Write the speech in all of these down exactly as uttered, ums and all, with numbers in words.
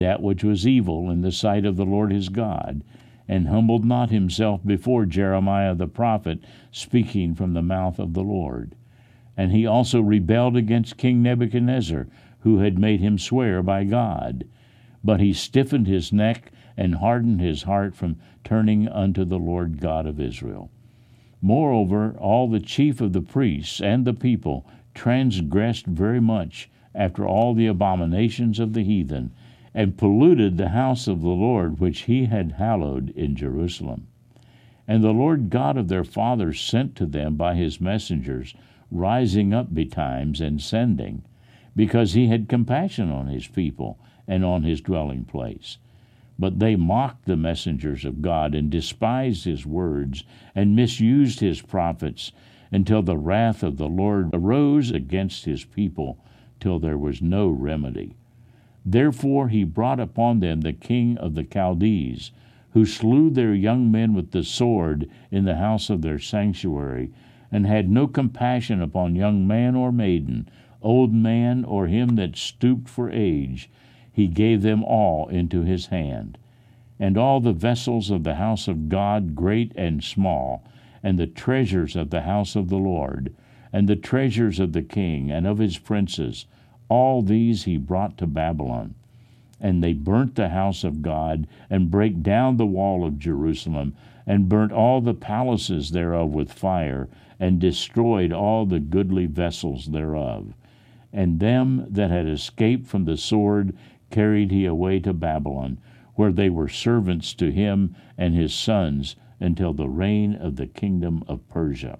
that which was evil in the sight of the Lord his God, and humbled not himself before Jeremiah the prophet, speaking from the mouth of the Lord. And he also rebelled against King Nebuchadnezzar, who had made him swear by God. But he stiffened his neck and hardened his heart from turning unto the Lord God of Israel. Moreover, all the chief of the priests and the people transgressed very much after all the abominations of the heathen, and polluted the house of the Lord which he had hallowed in Jerusalem. And the Lord God of their fathers sent to them by his messengers, rising up betimes and sending, because he had compassion on his people and on his dwelling place. But they mocked the messengers of God, and despised his words, and misused his prophets, until the wrath of the Lord arose against his people, till there was no remedy. Therefore he brought upon them the king of the Chaldees, who slew their young men with the sword in the house of their sanctuary, and had no compassion upon young man or maiden, old man or him that stooped for age. He gave them all into his hand. And all the vessels of the house of God, great and small, and the treasures of the house of the Lord, and the treasures of the king and of his princes, all these he brought to Babylon. And they burnt the house of God, and brake down the wall of Jerusalem, and burnt all the palaces thereof with fire, and destroyed all the goodly vessels thereof. And them that had escaped from the sword carried he away to Babylon, where they were servants to him and his sons until the reign of the kingdom of Persia,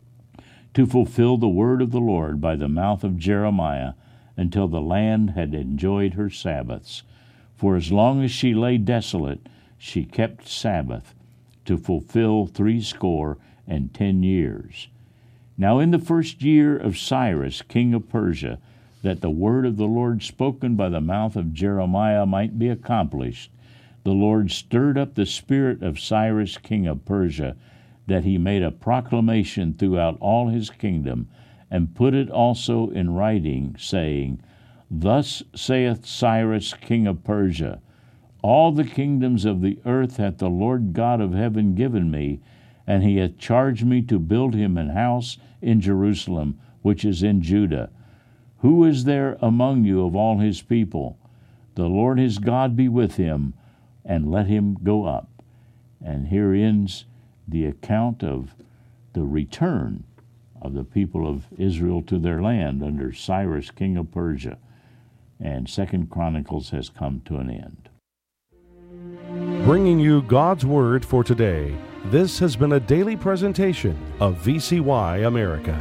to fulfill the word of the Lord by the mouth of Jeremiah, until the land had enjoyed her Sabbaths. For as long as she lay desolate, she kept Sabbath, to fulfill threescore and ten years. Now in the first year of Cyrus, king of Persia, that the word of the Lord spoken by the mouth of Jeremiah might be accomplished, the Lord stirred up the spirit of Cyrus, king of Persia, that he made a proclamation throughout all his kingdom, and put it also in writing, saying, Thus saith Cyrus, king of Persia, All the kingdoms of the earth hath the Lord God of heaven given me, and he hath charged me to build him an house in Jerusalem, which is in Judah. Who is there among you of all his people? The Lord his God be with him, and let him go up. And here ends the account of the return of the people of Israel to their land under Cyrus, king of Persia. And Second Chronicles has come to an end. Bringing you God's Word for today, this has been a daily presentation of V C Y America.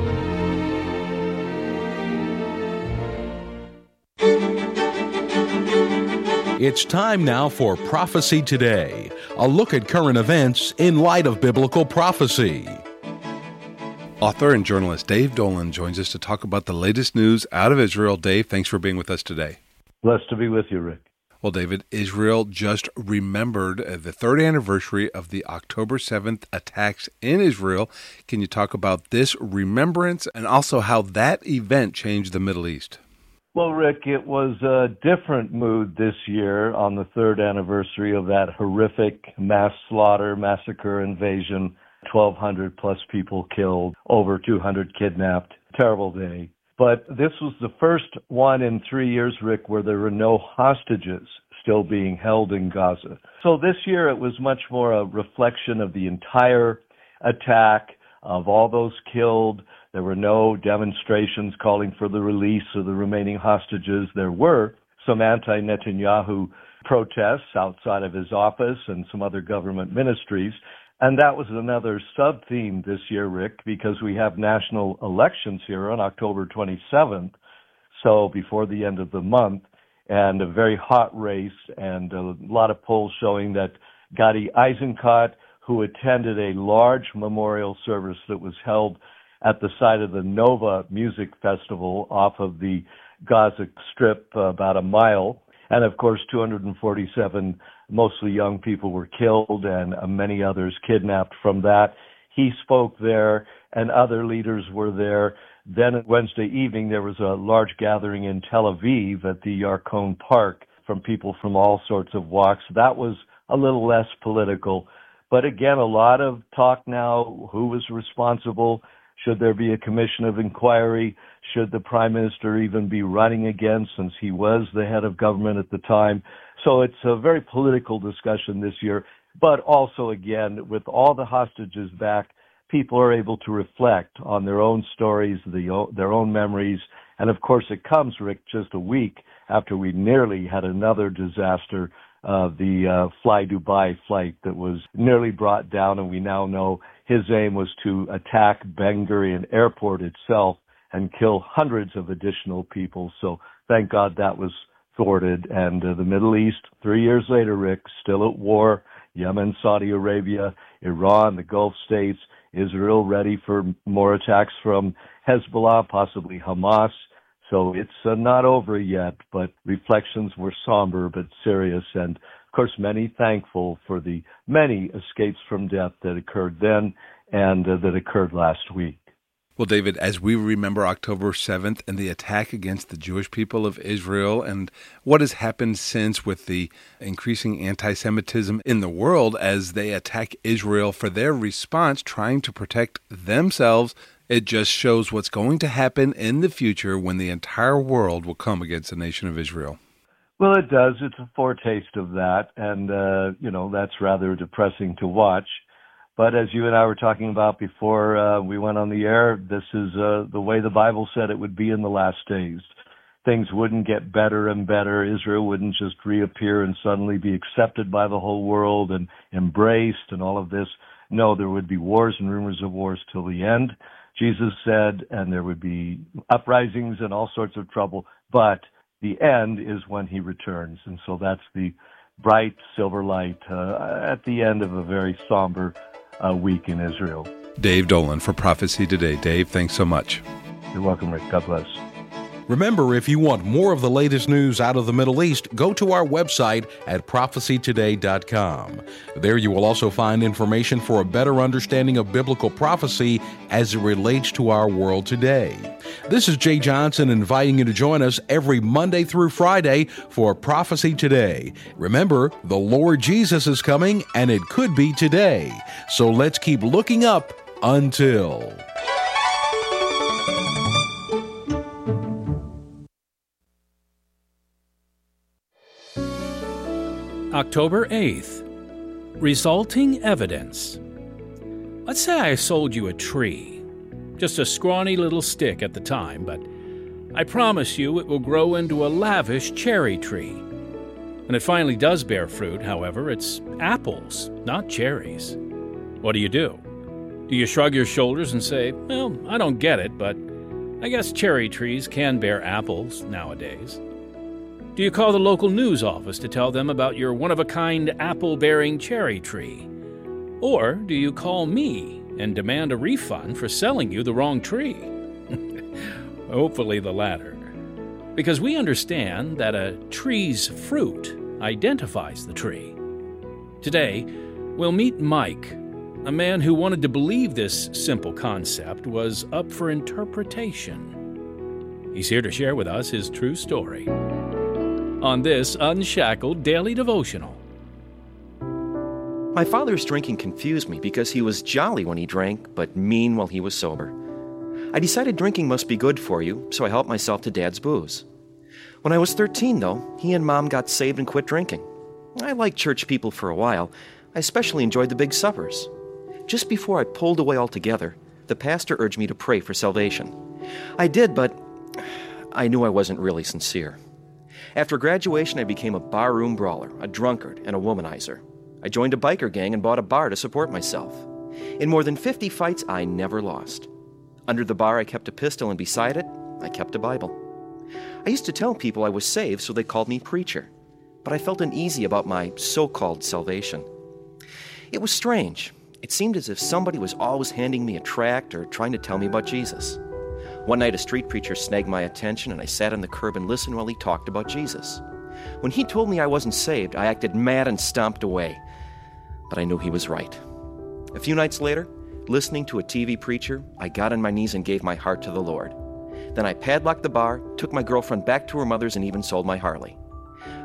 It's time now for Prophecy Today, a look at current events in light of biblical prophecy. Author and journalist Dave Dolan joins us to talk about the latest news out of Israel. Dave, thanks for being with us today. Blessed to be with you, Rick. Well, David, Israel just remembered the third anniversary of the October seventh attacks in Israel. Can you talk about this remembrance and also how that event changed the Middle East? Well, Rick, it was a different mood this year on the third anniversary of that horrific mass slaughter, massacre, invasion, twelve hundred plus people killed, over two hundred kidnapped. Terrible day. But this was the first one in three years, Rick, where there were no hostages still being held in Gaza. So this year it was much more a reflection of the entire attack, of all those killed. There were no demonstrations calling for the release of the remaining hostages. There were some anti-Netanyahu protests outside of his office and some other government ministries. And that was another sub-theme this year, Rick, because we have national elections here on October twenty-seventh, so before the end of the month, and a very hot race and a lot of polls showing that Gadi Eisenkot, who attended a large memorial service that was held at the site of the Nova Music Festival off of the Gaza Strip, uh, about a mile, and of course two hundred forty-seven mostly young people were killed and uh, many others kidnapped from that. He spoke there and other leaders were there. Then Wednesday evening there was a large gathering in Tel Aviv at the Yarkon Park from people from all sorts of walks. That was a little less political. But again, a lot of talk now, who was responsible? Should there be a commission of inquiry? Should the prime minister even be running again, since he was the head of government at the time? So it's a very political discussion this year. But also, again, with all the hostages back, people are able to reflect on their own stories, the, their own memories. And of course, it comes, Rick, just a week after we nearly had another disaster, uh, the uh, Fly Dubai flight that was nearly brought down. And we now know his aim was to attack Ben Gurion Airport itself and kill hundreds of additional people. So thank God that was thwarted. And uh, the Middle East, three years later, Rick, still at war. Yemen, Saudi Arabia, Iran, the Gulf states, Israel ready for more attacks from Hezbollah, possibly Hamas. So it's uh, not over yet, but reflections were somber but serious. And, of course, many thankful for the many escapes from death that occurred then and uh, that occurred last week. Well, David, as we remember October seventh and the attack against the Jewish people of Israel and what has happened since with the increasing anti-Semitism in the world as they attack Israel for their response, trying to protect themselves, it just shows what's going to happen in the future when the entire world will come against the nation of Israel. Well, it does. It's a foretaste of that, and, uh, you know, that's rather depressing to watch. But as you and I were talking about before uh, we went on the air, this is uh, the way the Bible said it would be in the last days. Things wouldn't get better and better. Israel wouldn't just reappear and suddenly be accepted by the whole world and embraced and all of this. No, there would be wars and rumors of wars till the end, Jesus said, and there would be uprisings and all sorts of trouble. But the end is when he returns. And so that's the bright silver light uh, at the end of a very somber uh, week in Israel. Dave Dolan for Prophecy Today. Dave, thanks so much. You're welcome, Rick. God bless. Remember, if you want more of the latest news out of the Middle East, go to our website at prophecy today dot com. There you will also find information for a better understanding of biblical prophecy as it relates to our world today. This is Jay Johnson inviting you to join us every Monday through Friday for Prophecy Today. Remember, the Lord Jesus is coming, and it could be today. So let's keep looking up until... October eighth, Resulting Evidence. Let's say I sold you a tree. Just a scrawny little stick at the time, but I promise you it will grow into a lavish cherry tree. When it finally does bear fruit, however, it's apples, not cherries. What do you do? Do you shrug your shoulders and say, well, I don't get it, but I guess cherry trees can bear apples nowadays? Do you call the local news office to tell them about your one-of-a-kind apple-bearing cherry tree? Or do you call me and demand a refund for selling you the wrong tree? Hopefully the latter. Because we understand that a tree's fruit identifies the tree. Today, we'll meet Mike, a man who wanted to believe this simple concept was up for interpretation. He's here to share with us his true story on this Unshackled Daily Devotional. My father's drinking confused me because he was jolly when he drank, but mean while he was sober. I decided drinking must be good for you, so I helped myself to Dad's booze. When I was thirteen, though, he and Mom got saved and quit drinking. I liked church people for a while. I especially enjoyed the big suppers. Just before I pulled away altogether, the pastor urged me to pray for salvation. I did, but I knew I wasn't really sincere. After graduation, I became a barroom brawler, a drunkard, and a womanizer. I joined a biker gang and bought a bar to support myself. In more than fifty fights, I never lost. Under the bar, I kept a pistol, and beside it, I kept a Bible. I used to tell people I was saved, so they called me preacher. But I felt uneasy about my so-called salvation. It was strange. It seemed as if somebody was always handing me a tract or trying to tell me about Jesus. One night, a street preacher snagged my attention, and I sat on the curb and listened while he talked about Jesus. When he told me I wasn't saved, I acted mad and stomped away. But I knew he was right. A few nights later, listening to a T V preacher, I got on my knees and gave my heart to the Lord. Then I padlocked the bar, took my girlfriend back to her mother's, and even sold my Harley.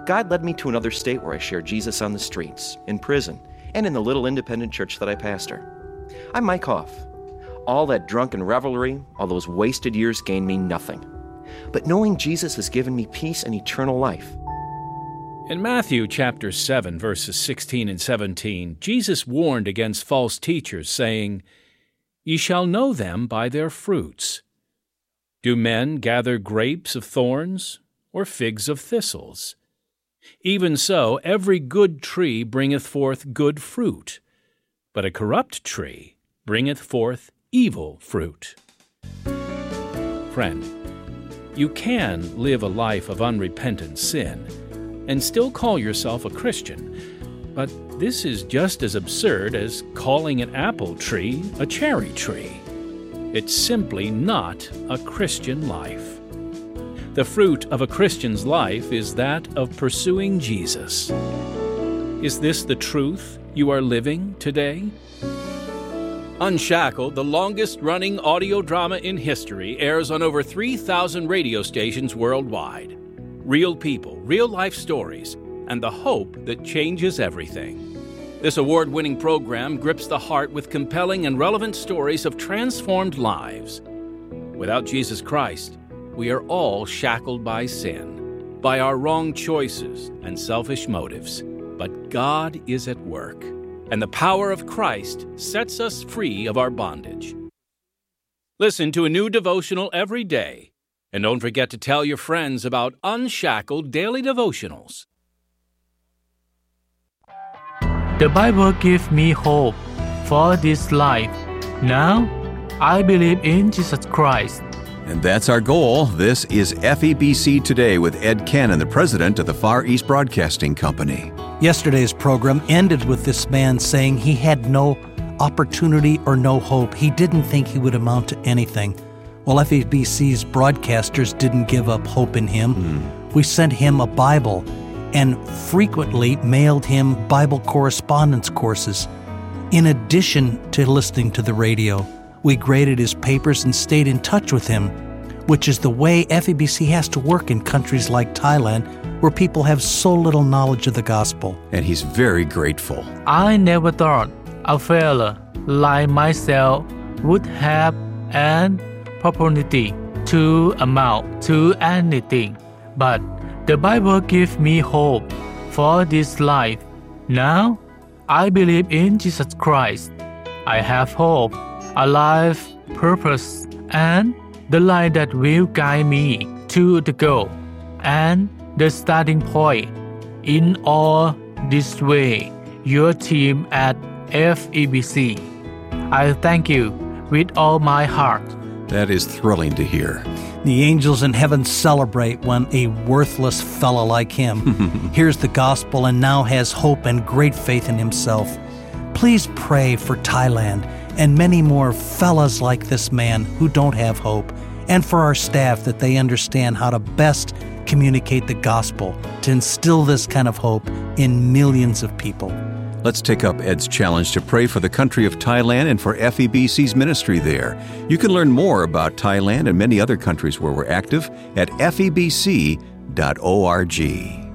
God led me to another state where I shared Jesus on the streets, in prison, and in the little independent church that I pastor. I'm Mike Hoff. All that drunken revelry, all those wasted years gained me nothing. But knowing Jesus has given me peace and eternal life. In Matthew chapter seven, verses sixteen and seventeen, Jesus warned against false teachers, saying, "Ye shall know them by their fruits. Do men gather grapes of thorns, or figs of thistles? Even so, every good tree bringeth forth good fruit, but a corrupt tree bringeth forth evil fruit." Friend, you can live a life of unrepentant sin and still call yourself a Christian, but this is just as absurd as calling an apple tree a cherry tree. It's simply not a Christian life. The fruit of a Christian's life is that of pursuing Jesus. Is this the truth you are living today? Unshackled, the longest-running audio drama in history, airs on over three thousand radio stations worldwide. Real people, real-life stories, and the hope that changes everything. This award-winning program grips the heart with compelling and relevant stories of transformed lives. Without Jesus Christ, we are all shackled by sin, by our wrong choices and selfish motives. But God is at work, and the power of Christ sets us free of our bondage. Listen to a new devotional every day, and don't forget to tell your friends about Unshackled Daily Devotionals. The Bible gives me hope for this life. Now, I believe in Jesus Christ. And that's our goal. This is F E B C Today with Ed Cannon, the president of the Far East Broadcasting Company. Yesterday's program ended with this man saying he had no opportunity or no hope. He didn't think he would amount to anything. Well, F E B C's broadcasters didn't give up hope in him. Mm. We sent him a Bible and frequently mailed him Bible correspondence courses. In addition to listening to the radio, we graded his papers and stayed in touch with him, which is the way F E B C has to work in countries like Thailand, where people have so little knowledge of the gospel. And he's very grateful. I never thought a fellow like myself would have an opportunity to amount to anything, but the Bible gives me hope for this life. Now, I believe in Jesus Christ. I have hope, a life purpose, and the light that will guide me to the goal and the starting point. In all this way, your team at F E B C, I thank you with all my heart. That is thrilling to hear. The angels in heaven celebrate when a worthless fellow like him hears the gospel and now has hope and great faith in himself. Please pray for Thailand and many more fellas like this man who don't have hope, and for our staff that they understand how to best communicate the gospel to instill this kind of hope in millions of people. Let's take up Ed's challenge to pray for the country of Thailand and for F E B C's ministry there. You can learn more about Thailand and many other countries where we're active at F E B C dot org.